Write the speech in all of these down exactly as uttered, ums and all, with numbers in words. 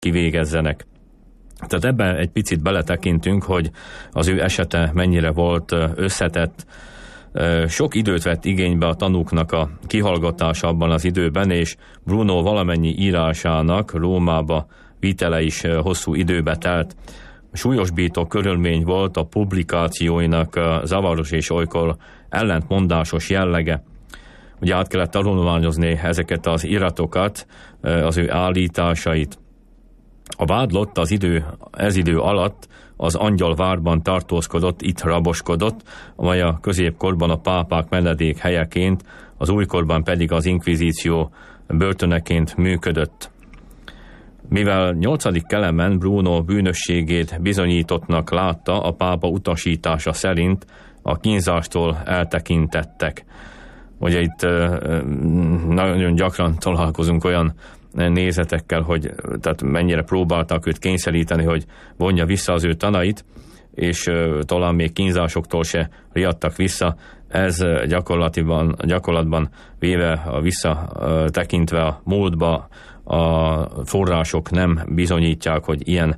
kivégezzenek. Tehát ebben egy picit beletekintünk, hogy az ő esete mennyire volt összetett. Sok időt vett igénybe a tanúknak a kihallgatása abban az időben, és Bruno valamennyi írásának Rómába vitele is hosszú időbe telt. Súlyosbító körülmény volt a publikációinak zavaros és olykor ellentmondásos jellege. Ugye át kellett tanulmányozni ezeket az iratokat, az ő állításait. A vádlott az idő, ez idő alatt az Angyalvárban tartózkodott, itt raboskodott, amely a középkorban a pápák menedék helyeként, az újkorban pedig az inkvizíció börtöneként működött. Mivel nyolcadik Kelemen Bruno bűnösségét bizonyítottnak látta, a pápa utasítása szerint a kínzástól eltekintettek. Ugye itt nagyon gyakran találkozunk olyan nézetekkel, hogy tehát mennyire próbáltak őt kényszeríteni, hogy vonja vissza az ő tanait, és talán még kínzásoktól se riadtak vissza. Ez gyakorlatilag, gyakorlatban véve, a visszatekintve a múltba, a források nem bizonyítják, hogy ilyen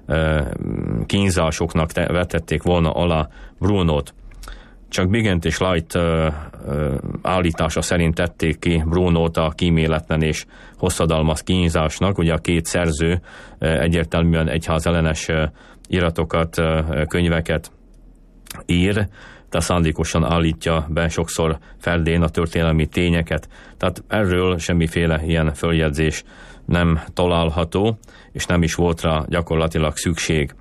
kínzásoknak vetették volna alá Brunót. Csak Bigent és Light uh, uh, állítása szerint tették ki Brunót a kíméletlen és hosszadalmas kínzásnak. Ugye a két szerző uh, egyértelműen egyházellenes uh, iratokat, uh, könyveket ír, tehát szándékosan állítja be sokszor ferdén a történelmi tényeket. Tehát erről semmiféle ilyen följegyzés nem található, és nem is volt rá gyakorlatilag szükség.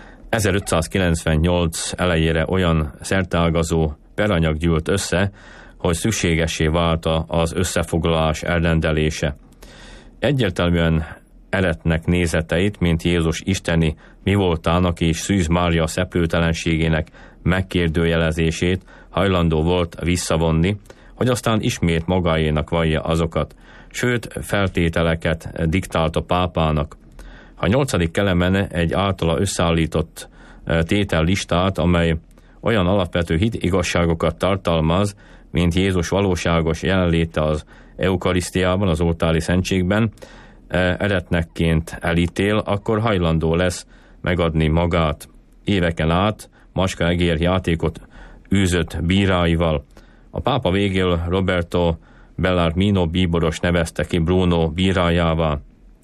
ezerötszázkilencvennyolc elejére olyan szerteágazó peranyag gyűlt össze, hogy szükségessé vált az összefoglalás elrendelése. Egyértelműen eretnek nézeteit, mint Jézus isteni mi voltának és Szűz Mária szeplőtelenségének megkérdőjelezését hajlandó volt visszavonni, hogy aztán ismét magáénak vallja azokat, sőt feltételeket diktált a pápának. A nyolcadik Kelemen egy általa összeállított tétellistát, amely olyan alapvető hit igazságokat tartalmaz, mint Jézus valóságos jelenléte az eukarisztiában, az oltári szentségben, eretnekként elítél, akkor hajlandó lesz megadni magát. Éveken át macska-egér játékot űzött bíráival. A pápa végül Roberto Bellarmino bíboros nevezte ki Bruno bírájává.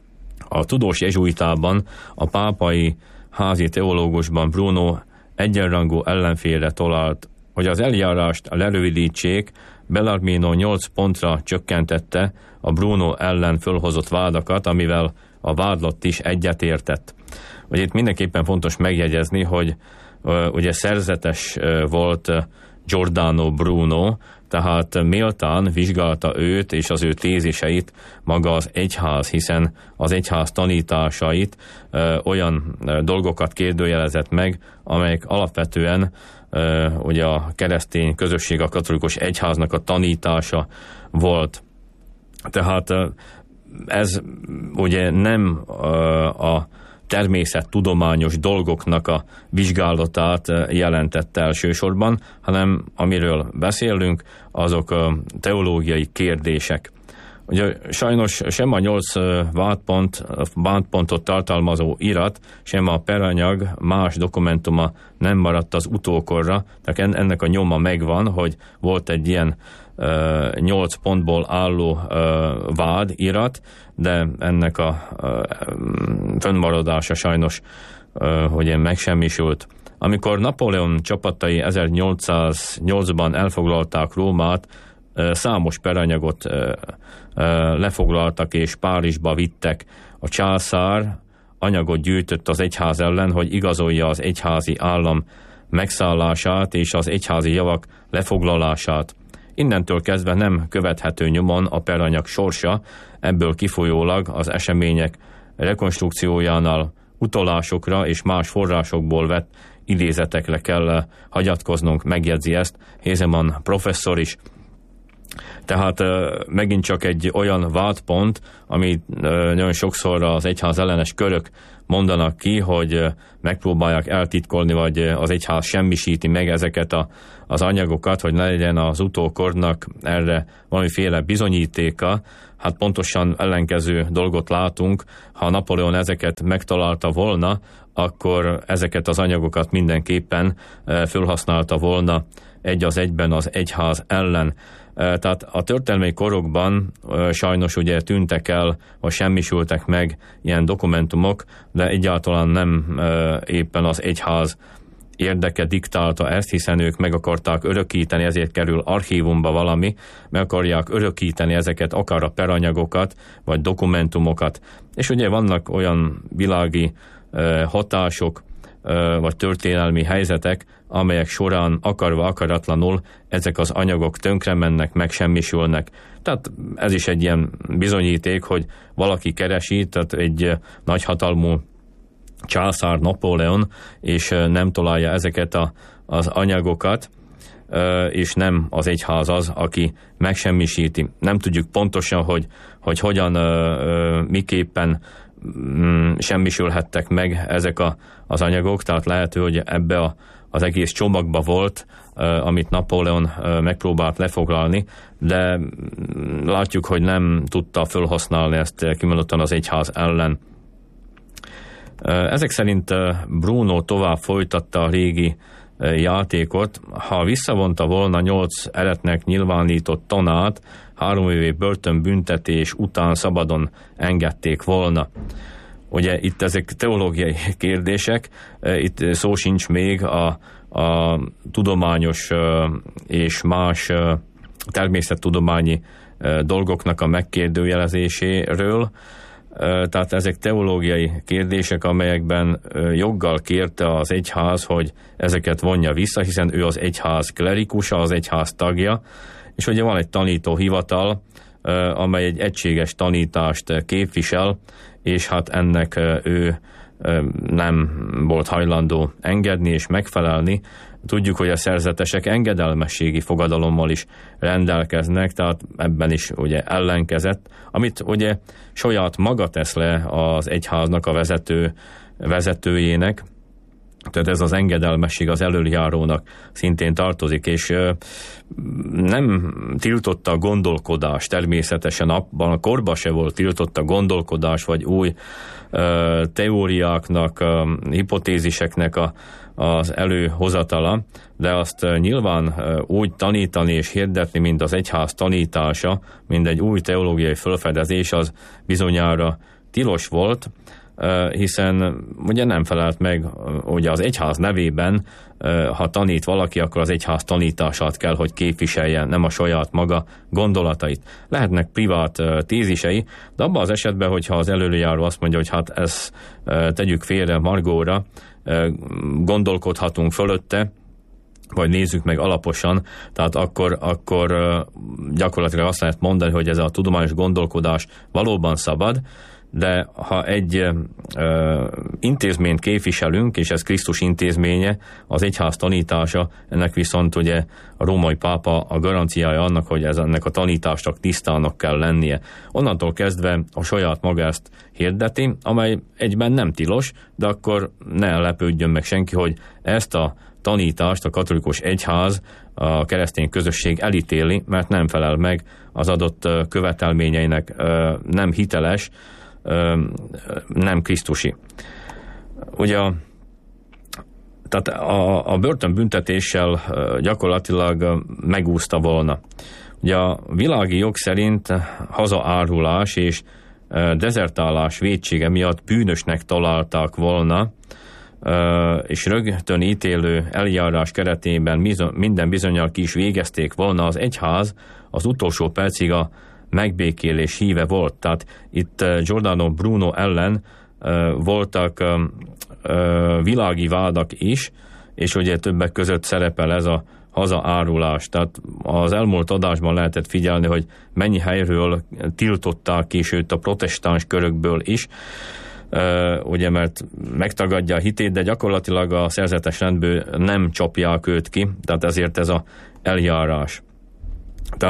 A tudós jezsuitában, a pápai házi teológusban Bruno egyenrangú ellenfélre talált. Hogy az eljárást lerövidítsék, Bellarmino nyolc pontra csökkentette a Bruno ellen fölhozott vádakat, amivel a vádlott is egyetértett. Ugye itt mindenképpen fontos megjegyezni, hogy uh, ugye szerzetes uh, volt uh, Giordano Bruno, tehát méltán vizsgálta őt és az ő téziseit maga az egyház, hiszen az egyház tanításait ö, olyan ö, dolgokat kérdőjelezett meg, amelyek alapvetően ö, ugye a keresztény közösség, a katolikus egyháznak a tanítása volt. Tehát ö, ez ugye nem ö, a természettudományos dolgoknak a vizsgálatát jelentette elsősorban, hanem amiről beszélünk, azok a teológiai kérdések. Ugye sajnos sem a nyolc vádpont, vádpontot tartalmazó irat, sem a peranyag más dokumentuma nem maradt az utókorra, tehát ennek a nyoma megvan, hogy volt egy ilyen nyolc pontból álló vád irat, de ennek a fönnmaradása sajnos hogy megsemmisült. Amikor Napóleon csapatai ezernyolcszáznyolcban elfoglalták Rómát, számos peranyagot lefoglaltak és Párizsba vittek. A császár anyagot gyűjtött az egyház ellen, hogy igazolja az egyházi állam megszállását és az egyházi javak lefoglalását. Innentől kezdve nem követhető nyomon a peranyag sorsa, ebből kifolyólag az események rekonstrukciójánál utalásokra és más forrásokból vett idézetekre kell hagyatkoznunk, megjegyzi ezt Hézeman professzor is. Tehát megint csak egy olyan vádpont, amit nagyon sokszor az egyház ellenes körök mondanak ki, hogy megpróbálják eltitkolni, vagy az egyház semmisíti meg ezeket a, az anyagokat, hogy ne legyen az utókornak erre valamiféle bizonyítéka. Hát pontosan ellenkező dolgot látunk. Ha Napóleon ezeket megtalálta volna, akkor ezeket az anyagokat mindenképpen felhasználta volna egy az egyben az egyház ellen. Tehát a történelmi korokban sajnos ugye tűntek el, vagy semmisültek meg ilyen dokumentumok, de egyáltalán nem éppen az egyház érdeke diktálta ezt, hiszen ők meg akarták örökíteni, ezért kerül archívumba valami, meg akarják örökíteni ezeket, akár a peranyagokat, vagy dokumentumokat. És ugye vannak olyan világi hatások, vagy történelmi helyzetek, amelyek során akarva akaratlanul ezek az anyagok tönkre mennek, megsemmisülnek. Tehát ez is egy ilyen bizonyíték, hogy valaki keresi, tehát egy nagyhatalmú császár Napóleon, és nem találja ezeket a, az anyagokat, és nem az egyház az, aki megsemmisíti. Nem tudjuk pontosan, hogy, hogy hogyan, miképpen semmisülhettek meg ezek a, az anyagok, tehát lehető, hogy ebbe a, az egész csomagba volt, amit Napóleon megpróbált lefoglalni, de látjuk, hogy nem tudta felhasználni ezt kimondottan az egyház ellen. Ezek szerint Bruno tovább folytatta a régi játékot. Ha visszavonta volna nyolc eretnek nyilvánított tanát, három évi börtönbüntetés után szabadon engedték volna. Ugye itt ezek teológiai kérdések, itt szó sincs még a, a tudományos és más természettudományi dolgoknak a megkérdőjelezéséről. Tehát ezek teológiai kérdések, amelyekben joggal kérte az egyház, hogy ezeket vonja vissza, hiszen ő az egyház klerikusa, az egyház tagja, és ugye van egy tanítóhivatal, amely egy egységes tanítást képvisel, és hát ennek ő nem volt hajlandó engedni és megfelelni. Tudjuk, hogy a szerzetesek engedelmességi fogadalommal is rendelkeznek, tehát ebben is ugye ellenkezett, amit ugye saját maga tesz le az egyháznak a vezető, vezetőjének, tehát ez az engedelmesség az elöljárónak szintén tartozik, és nem tiltotta a gondolkodás, természetesen abban a korban se volt tiltotta a gondolkodás, vagy új teóriáknak, hipotéziseknek a, az előhozatala, de azt nyilván úgy tanítani és hirdetni, mint az egyház tanítása, mint egy új teológiai felfedezés, az bizonyára tilos volt, hiszen ugye nem felelt meg, ugye az egyház nevében, ha tanít valaki, akkor az egyház tanítását kell, hogy képviselje, nem a saját maga gondolatait. Lehetnek privát tézisei, de abban az esetben, hogyha az előjáró azt mondja, hogy hát ezt tegyük félre Margóra, gondolkodhatunk fölötte, vagy nézzük meg alaposan, tehát akkor, akkor gyakorlatilag azt lehet mondani, hogy ez a tudományos gondolkodás valóban szabad, de ha egy ö, intézményt képviselünk, és ez Krisztus intézménye, az egyház tanítása, ennek viszont ugye a római pápa a garanciája annak, hogy ez ennek a tanításnak tisztának kell lennie. Onnantól kezdve a saját maga ezt hirdeti, amely egyben nem tilos, de akkor ne lepődjön meg senki, hogy ezt a tanítást a katolikus egyház, a keresztény közösség elítéli, mert nem felel meg az adott követelményeinek, nem hiteles, nem krisztusi. Ugye tehát a, a börtönbüntetéssel gyakorlatilag megúszta volna. Ugye a világi jog szerint hazaárulás és dezertálás vétsége miatt bűnösnek találták volna, és rögtön ítélő eljárás keretében minden bizonnyal ki is végezték volna. Az egyház az utolsó percig a megbékélés híve volt. Tehát itt Giordano Bruno ellen voltak világi vádak is, és ugye többek között szerepel ez a hazaárulás. Tehát az elmúlt adásban lehetett figyelni, hogy mennyi helyről tiltották ki, sőt a protestáns körökből is, Uh, ugye, mert megtagadja a hitét, de gyakorlatilag a szerzetes rendből nem csapják őt ki, tehát ezért ez a eljárás. Tehát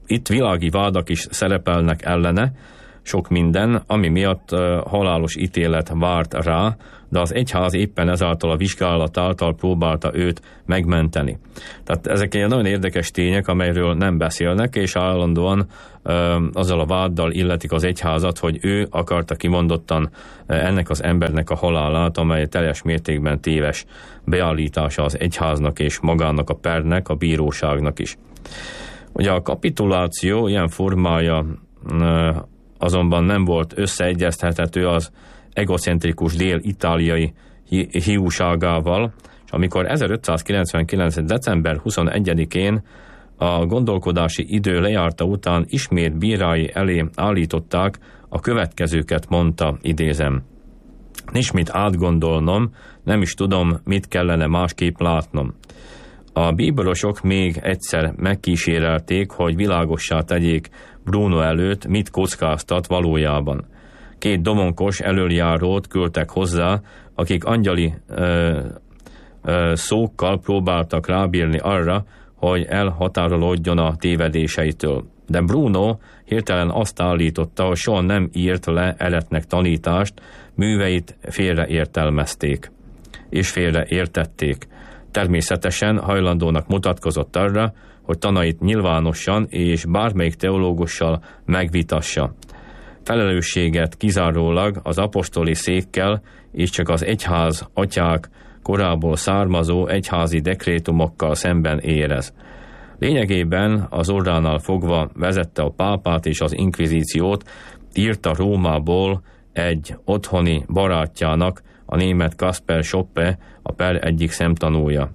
itt világi vádak is szerepelnek ellene, sok minden, ami miatt uh, halálos ítélet várt rá, de az egyház éppen ezáltal a vizsgálat által próbálta őt megmenteni. Tehát ezek egy nagyon érdekes tények, amelyről nem beszélnek, és állandóan uh, azzal a váddal illetik az egyházat, hogy ő akarta kimondottan uh, ennek az embernek a halálát, amely teljes mértékben téves beállítása az egyháznak és magának a pernek, a bíróságnak is. Ugye a kapituláció ilyen formája uh, azonban nem volt összeegyeztethető az egocentrikus dél-itáliai hi- hiúságával, és amikor ezerötszázkilencvenkilenc. december huszonegyedikén a gondolkodási idő lejárta után ismét bírái elé állították, a következőket mondta, idézem. Nincs mit átgondolnom, nem is tudom, mit kellene másképp látnom. A bíborosok még egyszer megkísérelték, hogy világossá tegyék Bruno előtt, mit kockáztat valójában. Két domonkos elöljárót küldtek hozzá, akik angyali ö, ö, szókkal próbáltak rábírni arra, hogy elhatárolódjon a tévedéseitől. De Bruno hirtelen azt állította, hogy soha nem írt le eretnek tanítást, műveit félreértelmezték és félreértették. Természetesen hajlandónak mutatkozott arra, hogy tanait nyilvánosan és bármelyik teológussal megvitassa. Felelősséget kizárólag az apostoli székkel és csak az egyház atyák korából származó egyházi dekrétumokkal szemben érez. Lényegében az orránál fogva vezette a pápát és az inkvizíciót, írta Rómából egy otthoni barátjának, a német Kasper Schoppe, a per egyik szemtanúja.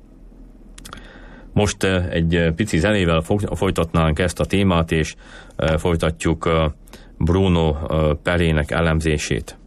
Most egy pici zenével folytatnánk ezt a témát, és folytatjuk Bruno perének elemzését.